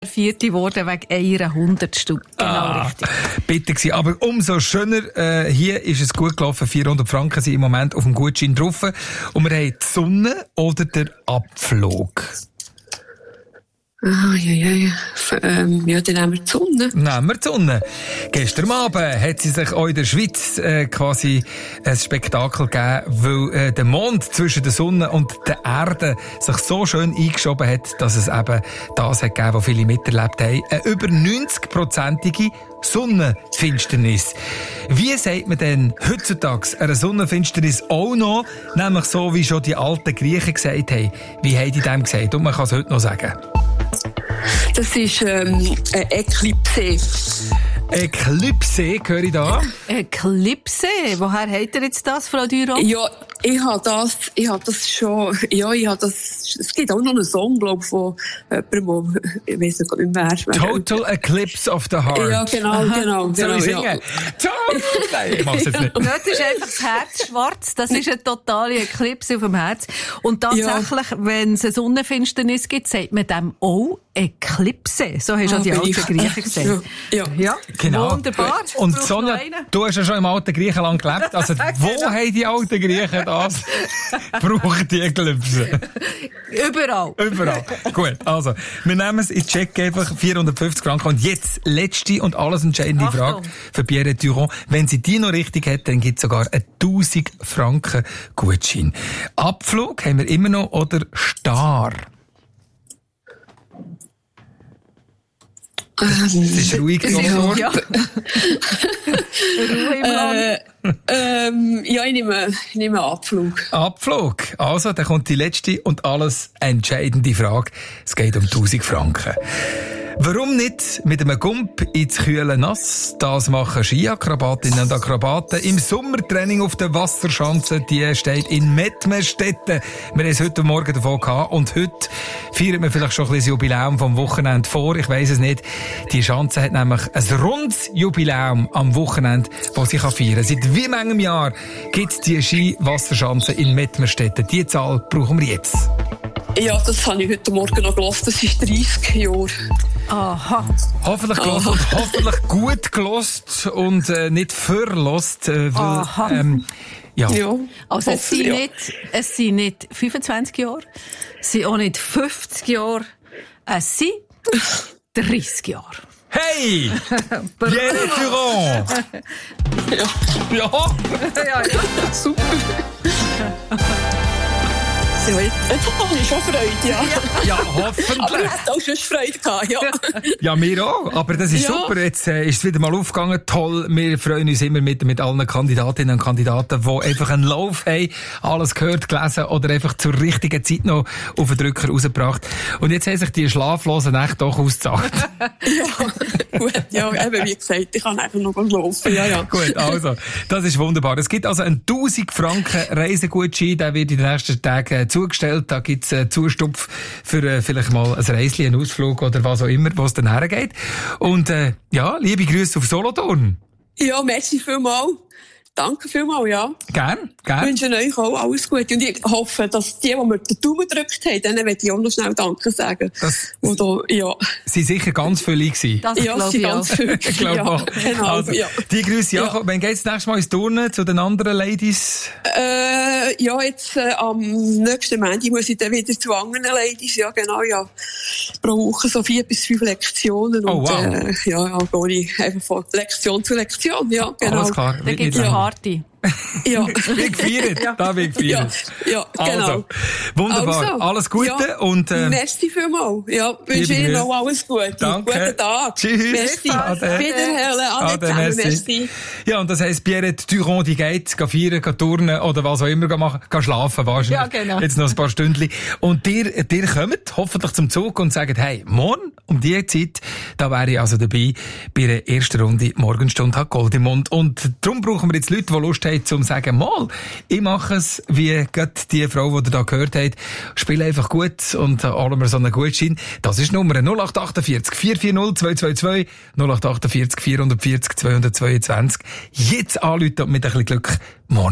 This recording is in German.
Vierte geworden wegen einer 100 Stück. Genau richtig. Bitte gewesen. Aber umso schöner, hier ist es gut gelaufen. 400 Franken sind im Moment auf dem Gutschein drauf. Und wir haben die Sonne oder der Abflug. Ja, dann nehmen wir die Sonne. Nehmen wir die Sonne. Gestern Abend hat sie sich auch in der Schweiz quasi ein Spektakel gegeben, weil der Mond zwischen der Sonne und der Erde sich so schön eingeschoben hat, dass es eben das hat gegeben, was viele miterlebt haben. Eine über 90-prozentige Sonnenfinsternis. Wie sagt man denn heutzutage eine Sonnenfinsternis auch noch? Nämlich so, wie schon die alten Griechen gesagt haben. Wie haben die dem gesagt? Und man kann es heute noch sagen. Das ist eine Eklipse. Eklipse, höre ich da? Eklipse? Woher habt ihr jetzt das, Frau Düron? Ja, ich habe das schon, es gibt auch noch einen Song, glaube ich, von jemandem, ich weiss nicht mehr. Total Eclipse of the Heart. Ja, genau. Soll ich singen? Ja. Nein, ich mach's jetzt nicht. Dort ist einfach das Herz schwarz. Das ist eine totale Eklipse auf dem Herz. Und tatsächlich, wenn es eine Sonnenfinsternis gibt, sagt man dem auch Eklipse. So haben schon die alten Griechen gesagt. Ja. Genau. Wunderbar. Und Sonja, du hast ja schon im alten Griechenland gelebt. Also, wo haben die alten Griechen das? Brauchen die Eklipse? Überall. Gut, also, wir nehmen es in Check einfach 450 Franken. Und jetzt, letzte und alles entscheidende Frage für Pierre Duron. Wenn sie die noch richtig hat, dann gibt es sogar 1000 Franken Gutschein. Abflug haben wir immer noch oder Star? Es ist ruhig geworden. Ja. Ruhe im Land. Ich nehme Abflug. Abflug. Also, da kommt die letzte und alles entscheidende Frage. Es geht um 1000 Franken. Warum nicht mit einem Gump ins kühle Nass? Das machen Skiakrobatinnen und Akrobaten im Sommertraining auf der Wasserschanze. Die steht in Mettmerstetten. Wir haben es heute Morgen davon gehabt. Und heute feiert man vielleicht schon ein bisschen das Jubiläum vom Wochenende vor. Ich weiss es nicht. Die Schanze hat nämlich ein rundes Jubiläum am Wochenende, das sie feiern kann. Seit wie manchem Jahr gibt es die Ski-Wasserschanze in Mettmerstetten? Die Zahl brauchen wir jetzt. Ja, das habe ich heute Morgen noch gehört. Das ist 30 Jahre. Aha. Hoffentlich gelost und hoffentlich gut gelost und nicht verlost. Ja. Also es sind nicht 25 Jahre, es sind auch nicht 50 Jahre, es sind 30 Jahre. Hey! Pierre Duron! Ja. Super. Ja, jetzt habe ich schon Freude, ja. Ja, hoffentlich. Aber ich hätte auch schon Freude gehabt, ja. Ja, mir auch. Aber das ist super. Jetzt ist es wieder mal aufgegangen. Toll. Wir freuen uns immer mit allen Kandidatinnen und Kandidaten, die einfach einen Lauf haben, alles gehört, gelesen oder einfach zur richtigen Zeit noch auf den Drücker rausgebracht. Und jetzt haben sich die schlaflosen Nächte doch ausgezahlt. Ja, gut. Ja, eben wie gesagt, ich kann einfach noch laufen. Ja. Gut, also, das ist wunderbar. Es gibt also einen 1000 Franken Reisegutschein, der wird in den nächsten Tagen zugestellt. Da gibt's Zustupf für vielleicht mal ein Reisli, einen Ausflug oder was auch immer, wo es dann hergeht. Und liebe Grüße auf Solothurn. Ja, merci vielmals. Danke vielmals, ja. Gern. Ich wünsche euch auch alles Gute. Und ich hoffe, dass die mir den Daumen gedrückt haben, denen möchte ich auch noch schnell Danke sagen. Sie sicher ganz viele gewesen. Das glaube ich ganz viele. Ich glaube auch. Genau, also, die Grüße, Jakob. Wann geht's nächstes Mal ins Turnen zu den anderen Ladies? Jetzt am nächsten Montag muss ich dann wieder zu anderen Ladies. Ja, genau, ja. Pro Woche so 4 bis 5 Lektionen. Oh, wow. Und gehe ich einfach von Lektion zu Lektion. Ja, genau. Alles klar. Dann gibt es eine Party. Ja. Wie gefeiert. Da bin ich gefeiert. Ja, genau. Also, wunderbar. Also, alles Gute und merci vielmals. Ja, wünsche Ihnen noch alles Gute. Danke. Guten Tag. Tschüss. Merci. Ade. Wiederhören. Merci. Ja, und das heisst, Pierre Duron, die geht feiern, turnen oder was auch immer machen, schlafen wahrscheinlich. Ja, genau. Jetzt noch ein paar Stündchen. Und ihr kommt hoffentlich zum Zug und sagt, hey, morgen um diese Zeit, da wäre ich also dabei bei der ersten Runde Morgenstunde hat Gold im Mund. Und darum brauchen wir jetzt Leute, die Lust haben, zum sagen, mal, ich mache es, wie gerade die Frau, die ihr da gehört habt, spiele einfach gut und holen wir so einen Gutschein. Das ist Nummer 0848 440 222 0848 440 222. Jetzt anrufen und mit ein bisschen Glück morgen